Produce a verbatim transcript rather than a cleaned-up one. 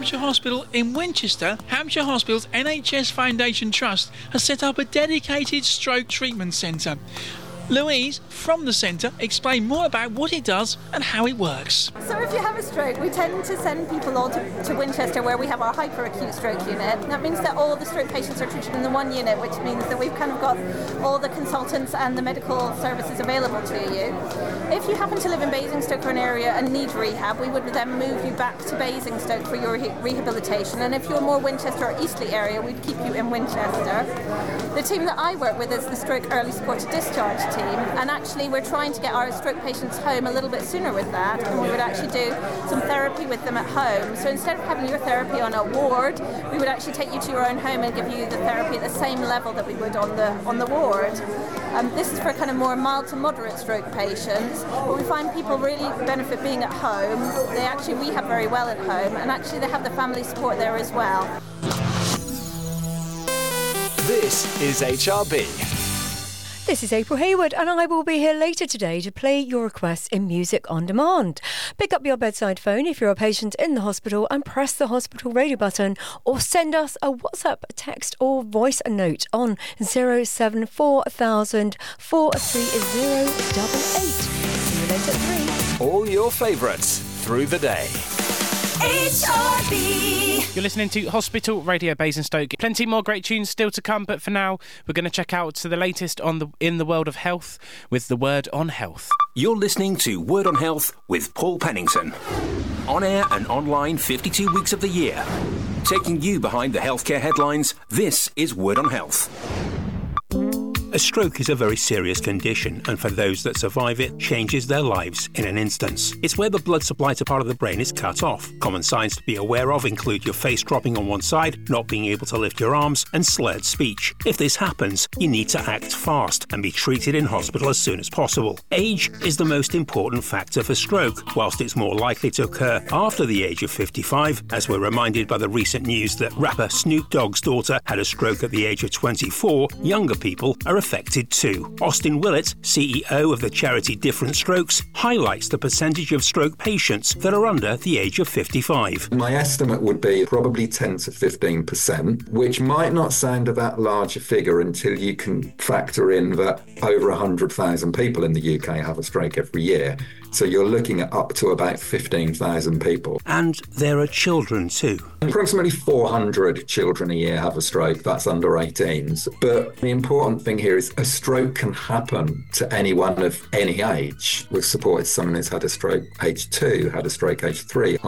Hampshire Hospital in Winchester, Hampshire Hospital's N H S Foundation Trust has set up a dedicated stroke treatment centre. Louise, from the centre, explained more about what it does and how it works. So if you have a stroke, we tend to send people all to, to Winchester, where we have our hyperacute stroke unit. That means that all the stroke patients are treated in the one unit, which means that we've kind of got all the consultants and the medical services available to you. If you happen to live in Basingstoke or an area and need rehab, we would then move you back to Basingstoke for your re- rehabilitation. And if you're more Winchester or Eastleigh area, we'd keep you in Winchester. The team that I work with is the Stroke Early Support to Discharge team, and actually we're trying to get our stroke patients home a little bit sooner with that, and we would actually do some therapy with them at home. So instead of having your therapy on a ward, we would actually take you to your own home and give you the therapy at the same level that we would on the on the ward. Um, this is for kind of more mild to moderate stroke patients, but we find people really benefit being at home. They actually rehab very well at home, and actually they have the family support there as well. This is H R B. This is April Hayward, and I will be here later today to play your requests in Music on Demand. Pick up your bedside phone if you're a patient in the hospital and press the hospital radio button, or send us a WhatsApp, text or voice note on zero seven four thousand four three zero eight eight. See you later at three. All your favourites through the day. H R B. You're listening to Hospital Radio Basingstoke. Plenty more great tunes still to come, but for now, we're going to check out to the latest on the in the world of health with the Word on Health. You're listening to Word on Health with Paul Pennington. On air and online fifty-two weeks of the year. Taking you behind the healthcare headlines, this is Word on Health. A stroke is a very serious condition, and for those that survive it, changes their lives in an instance. It's where the blood supply to part of the brain is cut off. Common signs to be aware of include your face dropping on one side, not being able to lift your arms, and slurred speech. If this happens, you need to act fast and be treated in hospital as soon as possible. Age is the most important factor for stroke, whilst it's more likely to occur after the age of fifty-five, as we're reminded by the recent news that rapper Snoop Dogg's daughter had a stroke at the age of twenty-four. Younger people are affected too. Austin Willett, C E O of the charity Different Strokes, highlights the percentage of stroke patients that are under the age of fifty-five. My estimate would be probably ten to fifteen percent, which might not sound a that large a figure until you can factor in that over one hundred thousand people in the U K have a stroke every year. So you're looking at up to about fifteen thousand people. And there are children too. Approximately four hundred children a year have a stroke, that's under eighteens. But the important thing here is a stroke can happen to anyone of any age. We've supported someone who's had a stroke age two, had a stroke age three,